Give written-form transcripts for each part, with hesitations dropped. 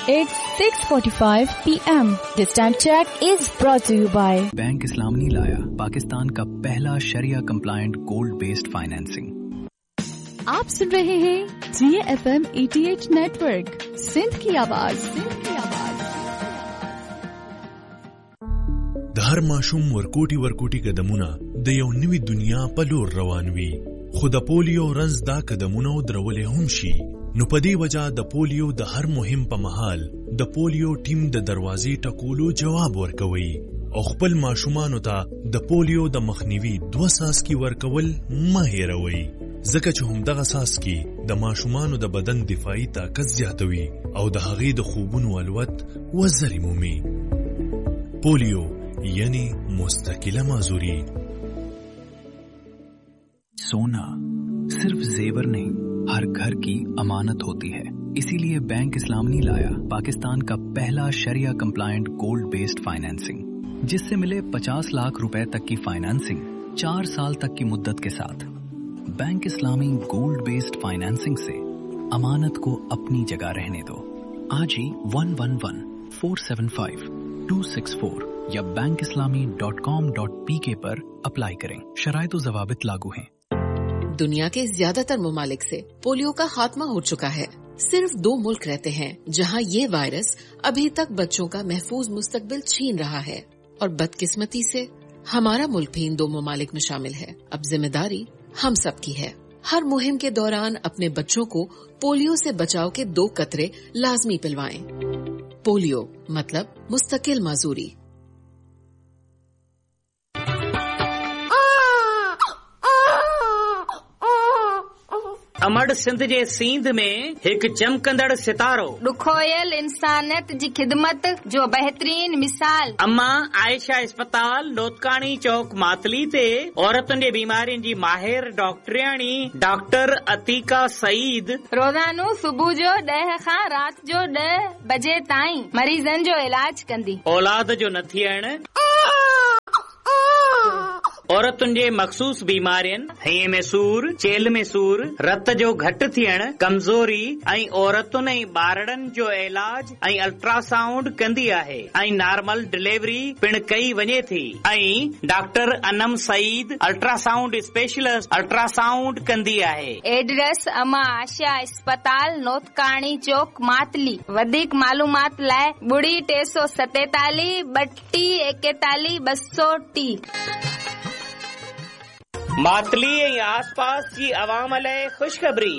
It's 6:45 p.m. This time check is brought to you by bank इस्लामी लाया पाकिस्तान का पहला शरिया कंप्लायंट गोल्ड बेस्ड फाइनेंसिंग। आप सुन रहे हैं GFM 88 नेटवर्क, सिंध की आवाज। د هر ماشوم ورکوټي قدمونه د یو نوې دنیا په لور روان وي، خو د پولیو رنځ دا قدمونه درولې هم شي. نو په دې وجه د پولیو د هر مهم په مهال د پولیو ټیم د دروازې ټکولو جواب ورکوي او خپل ماشومانو ته د پولیو د مخنیوي 2 ساسکي ورکول مه هېروئ، ځکه چې همدغه ساسکي د ماشومانو د بدن دفاعي طاقت زیاتوي او د هغې د خوبونو الوت وزرې مومي. پولیو یعنی مستقله معذوری. सोना सिर्फ जेवर नहीं, हर घर की अमानत होती है। इसीलिए बैंक इस्लामी लाया पाकिस्तान का पहला शरिया कंप्लायंट गोल्ड बेस्ड फाइनेंसिंग, जिससे मिले 50 लाख रुपए तक की फाइनेंसिंग 4 साल तक की मुद्दत के साथ। बैंक इस्लामी गोल्ड बेस्ड फाइनेंसिंग से अमानत को अपनी जगह रहने दो। आज ही 111-475-264 या bankislami.com.pk पर अप्लाई करें। शराइत व ज़वाबित लागू हैं। दुनिया के ज्यादातर ममालिक से पोलियो का खात्मा हो चुका है। सिर्फ 2 मुल्क रहते हैं जहां ये वायरस अभी तक बच्चों का महफूज मुस्तकबिल छीन रहा है, और बदकिस्मती से हमारा मुल्क भी इन 2 ममालिक में शामिल है। अब जिम्मेदारी हम सब की है। हर मुहिम के दौरान अपने बच्चों को पोलियो से बचाव के 2 कतरे लाजमी पिलवाएं। पोलियो मतलब मुस्तकिल माजूरी। अमड़ सिंध जे सींध में एक चमकंदड़ सितारो, रुखोयल इंसानियत जी खिदमत जो बेहतरीन मिसाल। अम्मा आयशा अस्पताल लोतकानी चौक मातली ते औरतुनि जे बीमारियुनि जी माहिर डॉक्टरियाणी डॉक्टर अतीका सईद रोज़ानो सुबह जो 10 खां रात जो 10 बजे ताईं मरीज़न जो इलाज कंदी। औलाद जो न थियण, औरतुनि जे मखसूस बीमारियुनि, हईअ में सूर, चेल में सूर, रत जो घट थियण, कमज़ोरी ऐं औरतुनि ऐं ॿारड़नि जो इलाज ऐं अल्ट्रासाउंड कंदी आहे ऐं नॉर्मल डिलीवरी पिण कई वञे थी। ऐं doctor Anam Saeed ultrasound specialist ultrasound कंदी आहे। एड्रेस अमा आशा अस्पताल नोतकाणी चौक मातली। वधीक मालूमात लाइ 347 3241 230। मातली ऐं आसपास जी अवाम लाइ ख़ुशख़बरी।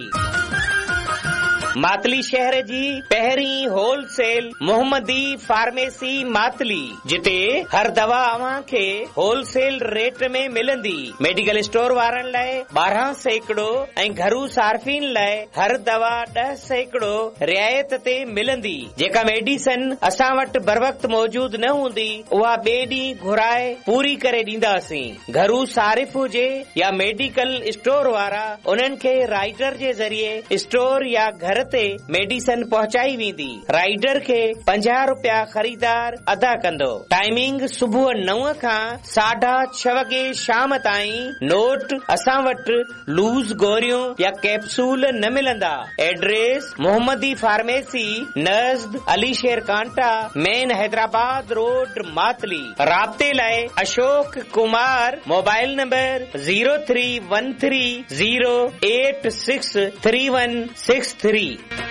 मातली शहर जी पहिरीं होलसेल मोहम्मदी फार्मेसी मातली, जिते हर दवा अव्हां खे होलसेल रेट में मिलंदी। मेडिकल स्टोर वारनि लाइ 12% ऐं घरू सार्फिन लाइ हर दवा 10% रियायत ते मिलंदी। जेका मेडिसिन असां वटि बर वक्त मौजूद न हूंदी, उहा ॿिए ॾींहुं घुराए पूरी करे ॾींदासीं। घरू सारिफ हुजे या मेडिकल स्टोर वारा, उन्हनि खे राइडर जे ज़रिए स्टोर या घर ते मेडिसिन पहुचाई वेंदी। राइडर खे 50 रुपया ख़रीदार अदा कंदो। टाइमिंग सुबुह 9 खां 6:30 वगे शाम ताईं। नोट, असां वटि लूज़ गोरियूं या कैप्सूल न मिलंदा। एड्रेस मोहम्मदी फार्मेसी नज़द अली शेर कांटा, मेन हैदराबाद रोड मातली। राब्ते लाइ Ashok Kumar, mobile number 0313086363।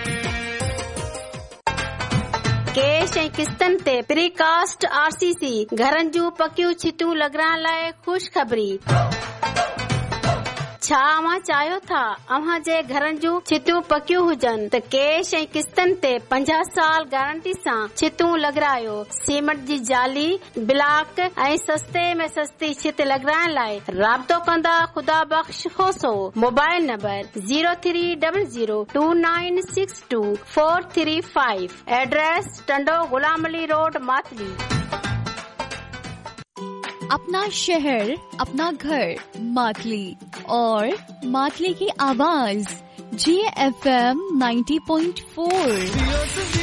Cash ऐं किस्तनि ते प्रीकास्ट RCC घरनि जूं पकियूं छितूं लॻाइण लाइ ख़ुशख़बरी। छा अव्हां चाहियो था अव्हां जे घरनि जूं छितूं पकियूं हुजनि त कैश ऐं किस्तनि ते 50 साल गारंटी सां छितूं लॻारायो। सीमेंट जी जाली, ब्लॉक ऐं सस्ते में सस्ती छित लॻाइण लाइ राब्तो कंदा ख़ुदा बख़्श खोसो। Mobile number 03002962 435। Address Tando Ghulam Ali road Matali. अपना शहर, अपना घर, मातली और मातली की आवाज GFM 90.4।